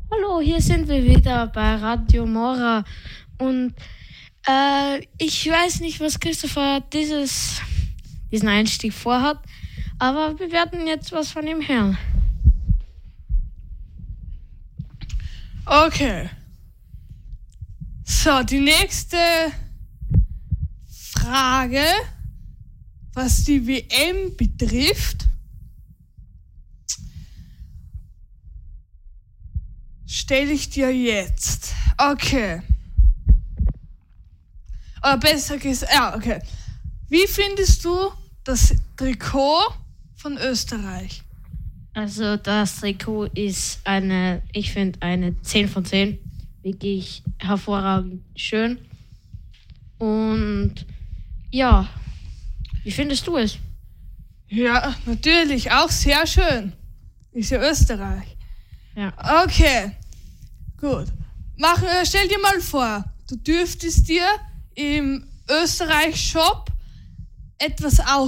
Hallo, hier sind wir wieder bei Radio Mora und ich weiß nicht, was Christopher diesen Einstieg vorhat, aber wir werden jetzt was von ihm hören. Okay. So, die nächste Frage, was die WM betrifft, stelle ich dir jetzt. Okay. Oder besser gesagt, okay. Wie findest du das Trikot von Österreich? Also das Trikot ist ich finde eine 10 von 10. Wirklich hervorragend schön. Und ja, wie findest du es? Ja, natürlich, auch sehr schön. Ist ja Österreich. Ja. Okay, gut. Stell dir mal vor, du dürftest dir im Österreich-Shop etwas